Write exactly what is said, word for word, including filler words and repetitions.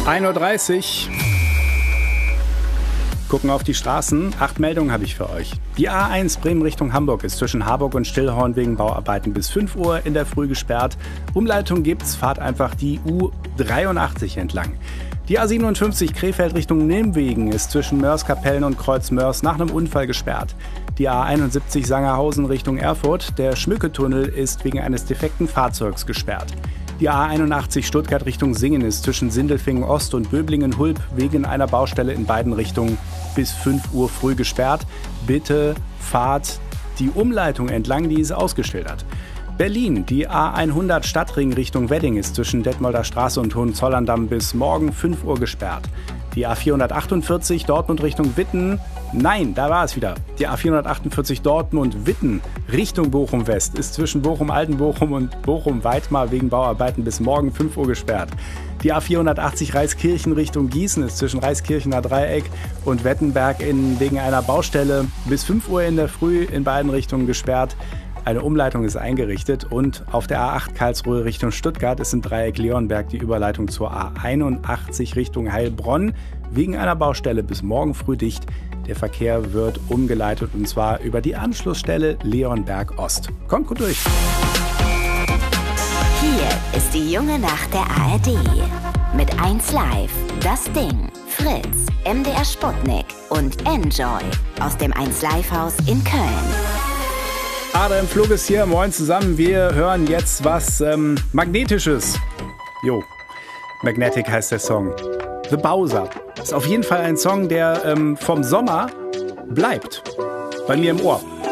ein Uhr dreißig. Gucken auf die Straßen. Acht Meldungen habe ich für euch. Die A eins Bremen Richtung Hamburg ist zwischen Harburg und Stillhorn wegen Bauarbeiten bis fünf Uhr in der Früh gesperrt. Umleitung gibt's, fahrt einfach die U dreiundachtzig entlang. Die A siebenundfünfzig Krefeld Richtung Nilmwegen ist zwischen Mörs-Kapellen und Kreuz-Mörs nach einem Unfall gesperrt. Die A einundsiebzig Sangerhausen Richtung Erfurt, der Schmücketunnel ist wegen eines defekten Fahrzeugs gesperrt. Die A einundachtzig Stuttgart Richtung Singen ist zwischen Sindelfingen Ost und Böblingen-Hulb wegen einer Baustelle in beiden Richtungen bis fünf Uhr früh gesperrt. Bitte fahrt die Umleitung entlang, die ist ausgeschildert. Berlin, die A hundert Stadtring Richtung Wedding ist zwischen Detmolder Straße und Hohenzollern-Damm bis morgen fünf Uhr gesperrt. Die A vierhundertachtundvierzig Dortmund Richtung Witten, nein, da war es wieder. Die A vierhundertachtundvierzig Dortmund-Witten Richtung Bochum-West ist zwischen Bochum-Altenbochum und Bochum-Weitmar wegen Bauarbeiten bis morgen fünf Uhr gesperrt. Die A vierhundertachtzig Reiskirchen Richtung Gießen ist zwischen Reiskirchener Dreieck und Wettenberg in, wegen einer Baustelle bis fünf Uhr in der Früh in beiden Richtungen gesperrt. Eine Umleitung ist eingerichtet und auf der A acht Karlsruhe Richtung Stuttgart ist im Dreieck Leonberg die Überleitung zur A einundachtzig Richtung Heilbronn wegen einer Baustelle bis morgen früh dicht. Der Verkehr wird umgeleitet und zwar über die Anschlussstelle Leonberg Ost. Kommt gut durch. Hier ist die junge Nacht der A R D. Mit eins Live, Das Ding, Fritz, M D R Sputnik und Enjoy aus dem eins Live Haus in Köln. Adrian Flug ist hier, moin zusammen. Wir hören jetzt was ähm, Magnetisches. Jo, Magnetic heißt der Song. The Bowser. Ist auf jeden Fall ein Song, der ähm, vom Sommer bleibt. Bei mir im Ohr.